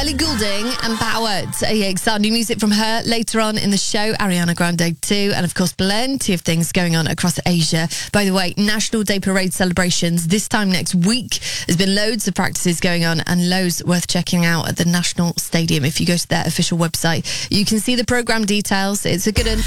Ellie Goulding and Power. New music from her later on in the show. Ariana Grande too. And of course, plenty of things going on across Asia. By the way, National Day Parade celebrations this time next week. There's been loads of practices going on and loads worth checking out at the National Stadium. If you go to their official website, you can see the programme details. It's a good one.